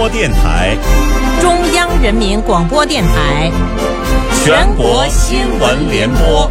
播电台、 中央人民广播电台全国新闻联播。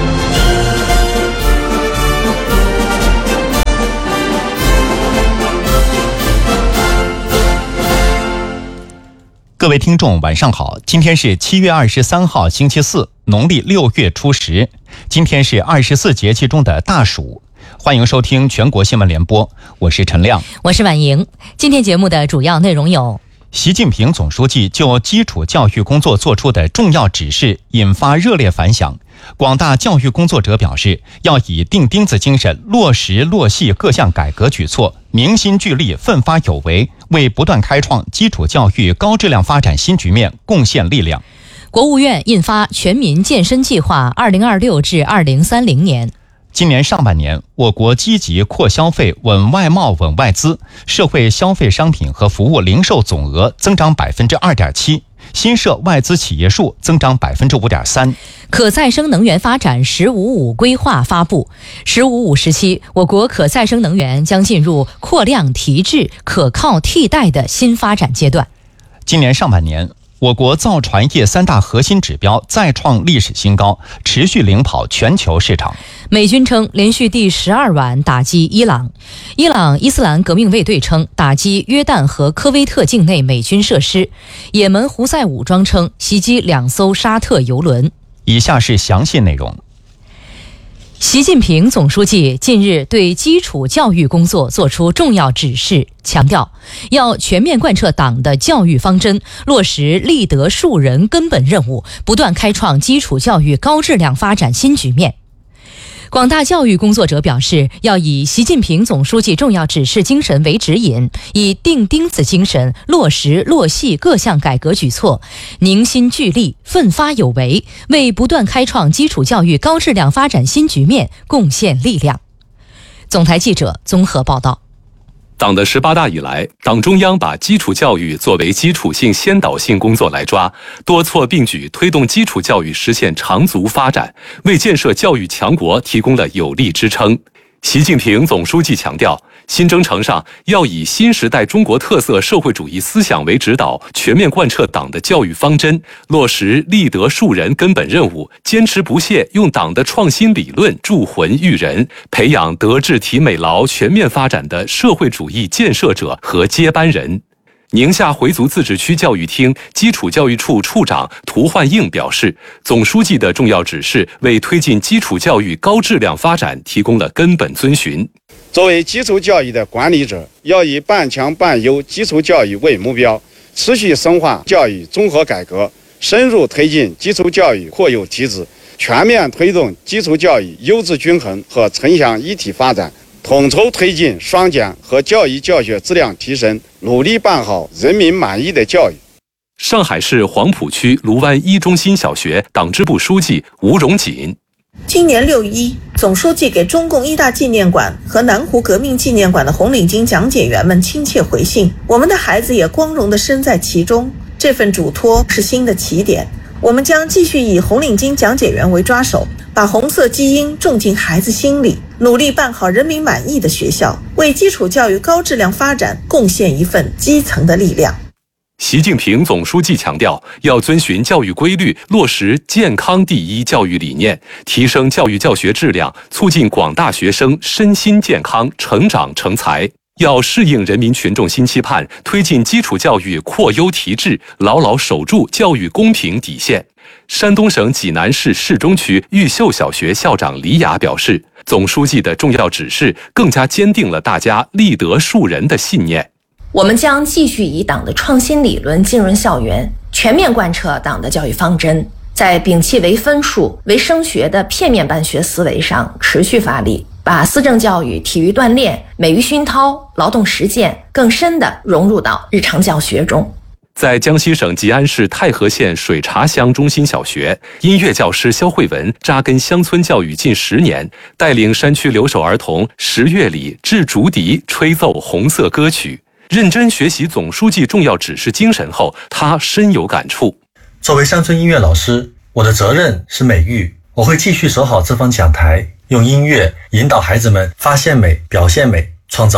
各位听众晚上好，今天是7月23号星期四，农历6月初10，今天是24节气中的大暑。欢迎收听全国新闻联播，我是陈亮， 我是婉莹。今天节目的主要内容有： 习近平总书记就基础教育工作作出的重要指示引发热烈反响，广大教育工作者表示，要以钉钉子精神落实落细各项改革举措，凝心聚力，奋发有为，为不断开创基础教育高质量发展新局面贡献力量。 国务院印发《全民健身计划（2026至2030年）》。 今年上半年，我国积极扩消费、稳外贸、稳外资，社会消费商品和服务零售总额增长 2.7%， 新设外资企业数增长 5.3%。 可再生能源发展“十五五”规划发布，“15·5”时期，我国可再生能源将进入扩量提质、可靠替代的新发展阶段。 今年上半年，我国造船业3大核心指标再创历史新高，持续领跑全球市场。 美军称连续第12晚打击伊朗。伊朗伊斯兰革命卫队称打击约旦和科威特境内美军设施。也门胡塞武装称袭击2艘沙特油轮。 以下是详细内容。 习近平总书记近日对基础教育工作作出重要指示，强调要全面贯彻党的教育方针，落实立德树人根本任务，不断开创基础教育高质量发展新局面。广大教育工作者表示，要以习近平总书记重要指示精神为指引，以钉钉子精神落实落细各项改革举措，凝心聚力，奋发有为，为不断开创基础教育高质量发展新局面贡献力量。总台记者综合报道。 党的18大以来，党中央把基础教育作为基础性先导性工作来抓，多措并举推动基础教育实现长足发展，为建设教育强国提供了有力支撑。习近平总书记强调，新征程上要以新时代中国特色社会主义思想为指导，全面贯彻党的教育方针，落实立德树人根本任务，坚持不懈用党的创新理论铸魂育人，培养德智体美劳全面发展的社会主义建设者和接班人。宁夏回族自治区教育厅基础教育处处长涂焕映表示，总书记的重要指示为推进基础教育高质量发展提供了根本遵循。 作为基础教育的管理者，要以半强半优基础教育为目标，持续深化教育综合改革，深入推进基础教育扩优提质，全面推动基础教育优质均衡和城乡一体发展，统筹推进双减和教育教学质量提升，努力办好人民满意的教育。 上海市黄浦区卢湾一中心小学党支部书记吴荣锦， 今年6·1，总书记给中共一大纪念馆和南湖革命纪念馆的红领巾讲解员们亲切回信，我们的孩子也光荣地身在其中，这份嘱托是新的起点。我们将继续以红领巾讲解员为抓手，把红色基因种进孩子心里，努力办好人民满意的学校，为基础教育高质量发展贡献一份基层的力量。 习近平总书记强调，要遵循教育规律，落实健康第一教育理念，提升教育教学质量，促进广大学生身心健康、成长成才。要适应人民群众新期盼，推进基础教育扩优提质，牢牢守住教育公平底线。山东省济南市市中区玉秀小学校长李雅表示，总书记的重要指示更加坚定了大家立德树人的信念。 我们将继续以党的创新理论浸润校园，全面贯彻党的教育方针，在摒弃唯分数、唯升学的片面办学思维上持续发力，把思政教育、体育锻炼、美育熏陶、劳动实践更深地融入到日常教学中。 在江西省吉安市太和县水茶乡中心小学，音乐教师肖慧文扎根乡村教育近10年，带领山区留守儿童10月里掷竹笛、吹奏红色歌曲。认真学习总书记重要指示精神后，他深有感触。 作为乡村音乐老师，我的责任是美育，我会继续守好这方讲台，用音乐引导孩子们发现美、表现美、创造美。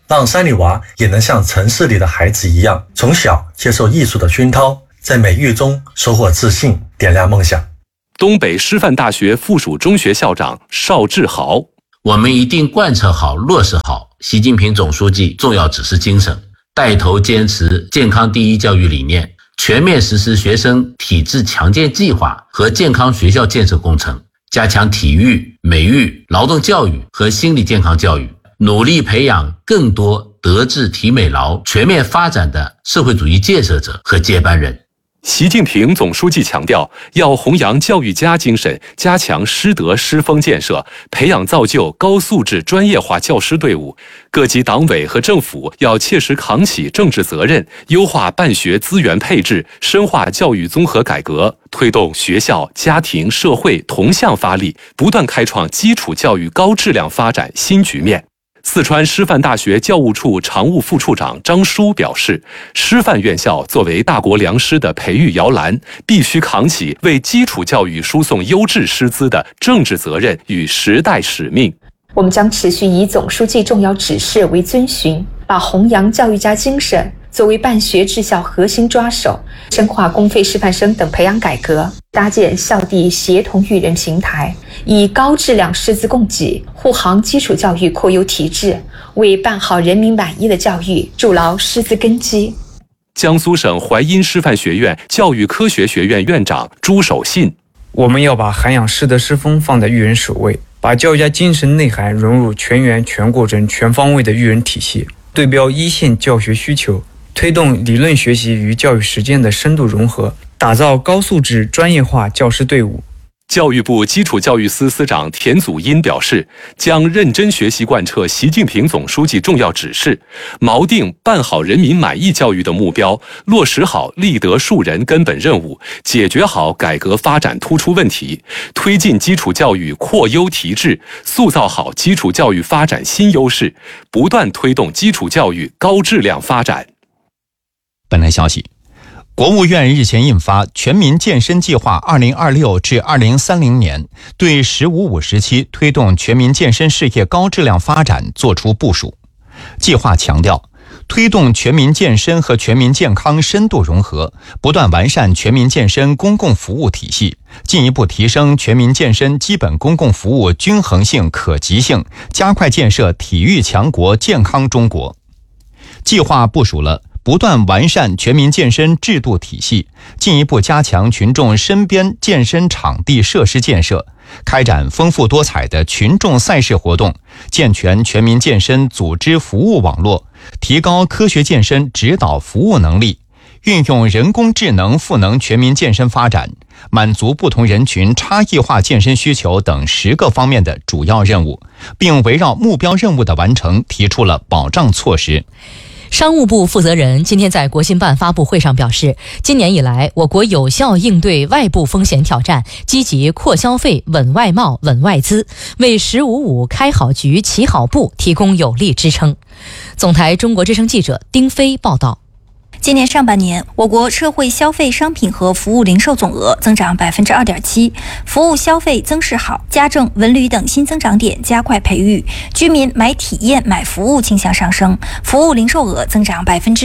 让山里娃也能像城市里的孩子一样，从小接受艺术的熏陶，在美育中收获自信，点亮梦想。 东北师范大学附属中学校长邵志豪： 我们一定贯彻好、落实好习近平总书记重要指示精神，带头坚持健康第一教育理念，全面实施学生体质强健计划和健康学校建设工程，加强体育、美育、劳动教育和心理健康教育，努力培养更多德智体美劳全面发展的社会主义建设者和接班人。 习近平总书记强调，要弘扬教育家精神，加强师德师风建设，培养造就高素质专业化教师队伍。各级党委和政府要切实扛起政治责任，优化办学资源配置，深化教育综合改革，推动学校、家庭、社会同向发力，不断开创基础教育高质量发展新局面。四川师范大学教务处常务副处长张舒表示，师范院校作为大国良师的培育摇篮，必须扛起为基础教育输送优质师资的政治责任与时代使命。 我们将持续以总书记重要指示为遵循，把弘扬教育家精神作为办学治校核心抓手，深化公费师范生等培养改革，搭建校地协同育人平台，以高质量师资供给护航基础教育扩优提质，为办好人民满意的教育筑牢师资根基。 江苏省淮阴师范学院教育科学学院院长朱守信： 我们要把涵养师德师风放在育人首位，把教育家精神内涵融入全员全过程全方位的育人体系，对标一线教学需求，推动理论学习与教育实践的深度融合，打造高素质专业化教师队伍。 教育部基础教育司司长田祖荫表示，将认真学习贯彻习近平总书记重要指示，锚定办好人民满意教育的目标，落实好立德树人根本任务，解决好改革发展突出问题，推进基础教育扩优提质，塑造好基础教育发展新优势，不断推动基础教育高质量发展。 本台消息，国务院日前印发《全民健身计划2026至2030年》，对“十五五”时期推动全民健身事业高质量发展作出部署。计划强调，推动全民健身和全民健康深度融合，不断完善全民健身公共服务体系，进一步提升全民健身基本公共服务均衡性、可及性，加快建设体育强国、健康中国。计划部署了不断完善全民健身制度体系，进一步加强群众身边健身场地设施建设，开展丰富多彩的群众赛事活动，健全全民健身组织服务网络，提高科学健身指导服务能力，运用人工智能赋能全民健身发展，满足不同人群差异化健身需求等10个方面的主要任务，并围绕目标任务的完成提出了保障措施。 商务部负责人今天在国新办发布会上表示，今年以来，我国有效应对外部风险挑战，积极扩消费、稳外贸、稳外资，为“十五五”开好局、起好步提供有力支撑。总台中国之声记者丁飞报道。 今年上半年，我国社会消费商品和服务零售总额增长 2.7%， 服务消费增势好，家政、文旅等新增长点加快培育，居民买体验、买服务倾向上升，服务零售额增长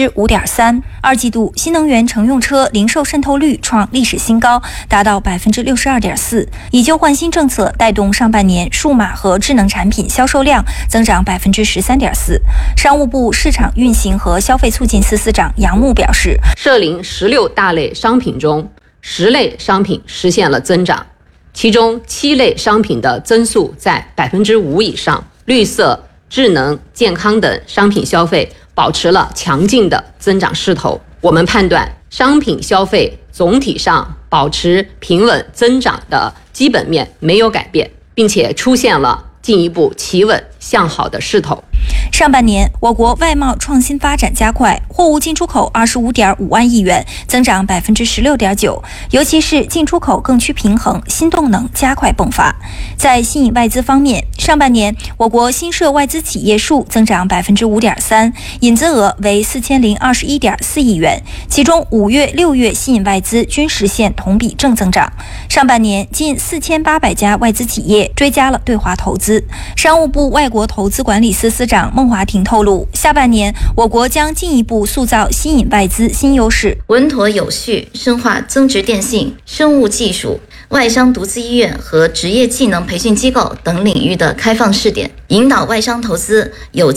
5.3%。二季度新能源乘用车零售渗透率创历史新高，达到 62.4%。以旧换新政策带动上半年数码和智能产品销售量增长 13.4%。商务部市场运行和消费促进司司长杨木表示， 涉零16大类商品中，10类商品实现了增长，其中7类商品的增速在 5% 以上，绿色、智能、健康等商品消费保持了强劲的增长势头。我们判断，商品消费总体上保持平稳增长的基本面没有改变，并且出现了进一步企稳向好的势头。 上半年，我国外贸创新发展加快，货物进出口 25.5 万亿元，增长 16.9%， 尤其是进出口更趋平衡，新动能加快迸发。在吸引外资方面，上半年我国新设外资企业数增长 5.3%， 引资额为 4021.4 亿元，其中5月、6月吸引外资均实现同比正增长。上半年近4800家外资企业追加了对华投资。商务部外国投资管理司司长孟孟华庭透露，下半年我国将进一步塑造吸引外资新优势， 稳妥有序深化增值电信、生物技术、外商独资医院和职业技能培训机构等领域的开放试点，引导外商投资有